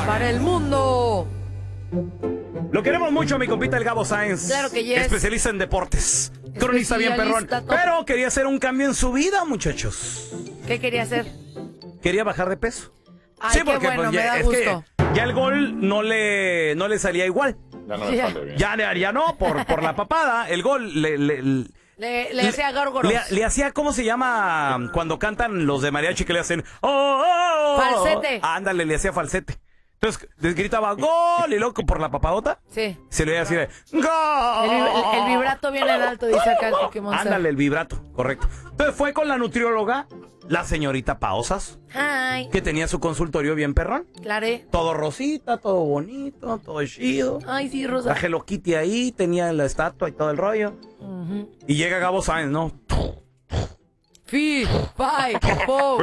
para el mundo. Lo queremos mucho a mi compita el Gabo Sáenz. Claro que yes. Especialista en deportes. Cronista bien perrón. Pero quería hacer un cambio en su vida, muchachos. ¿Qué quería hacer? Quería bajar de peso. Ay, sí, qué porque bueno, pues, me da es gusto. que ya el gol no le salía igual. Ya no le sale bien. Ya no, por la papada, el gol le hacía gárgoros. Le hacía, ¿cómo se llama? Cuando cantan los de mariachi que le hacen... Falsete. Ándale, le hacía falsete. Entonces gritaba gol y loco por la papadota. Sí. Se le iba así de ¡gol! El vibrato viene en alto, dice acá el Pokémon. Ándale, el vibrato, correcto. Entonces fue con la nutrióloga, la señorita Pausas, Ay, que tenía su consultorio bien perrón. Claré. Todo rosita, todo bonito, todo chido. Ay, sí, Rosa. La Hello Kitty ahí, tenía la estatua y todo el rollo. Y llega Gabo Sáenz, ¿no? Fi, fi, po.